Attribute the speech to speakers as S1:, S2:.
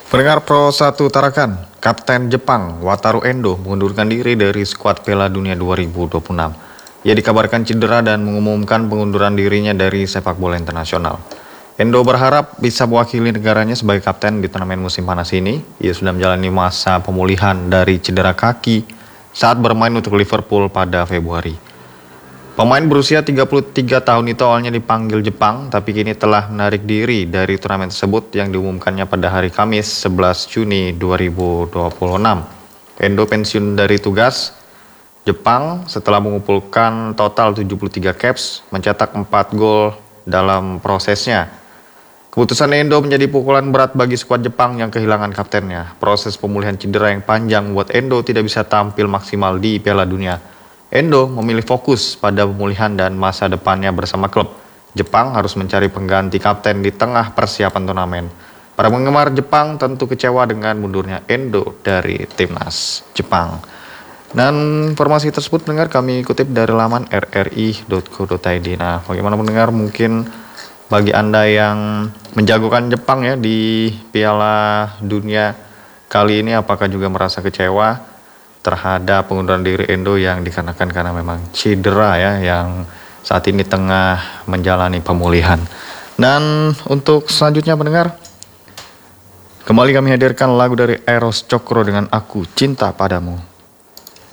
S1: Pendengar Pro 1 Tarakan, Kapten Jepang Wataru Endo mengundurkan diri dari skuad Piala Dunia 2026. Ia dikabarkan cedera dan mengumumkan pengunduran dirinya dari sepak bola internasional. Endo berharap bisa mewakili negaranya sebagai kapten di turnamen musim panas ini. Ia sudah menjalani masa pemulihan dari cedera kaki saat bermain untuk Liverpool pada Februari. Pemain berusia 33 tahun itu awalnya dipanggil Jepang, tapi kini telah menarik diri dari turnamen tersebut yang diumumkannya pada hari Kamis 11 Juni 2026. Endo pensiun dari tugas Jepang setelah mengumpulkan total 73 caps, mencetak 4 gol dalam prosesnya. Keputusan Endo menjadi pukulan berat bagi skuad Jepang yang kehilangan kaptennya. Proses pemulihan cedera yang panjang membuat Endo tidak bisa tampil maksimal di Piala Dunia. Endo memilih fokus pada pemulihan dan masa depannya bersama klub. Jepang harus mencari pengganti kapten di tengah persiapan turnamen. Para penggemar Jepang tentu kecewa dengan mundurnya Endo dari timnas Jepang. Dan informasi tersebut pendengar kami kutip dari laman rri.co.id. Nah, bagaimana pendengar, mungkin bagi Anda yang menjagokan Jepang ya di Piala Dunia kali ini, apakah juga merasa kecewa terhadap pengunduran diri Endo yang dikarenakan karena memang cedera ya, yang saat ini tengah menjalani pemulihan. Dan untuk selanjutnya pendengar, kembali kami hadirkan lagu dari Eros Cokro dengan Aku Cinta Padamu.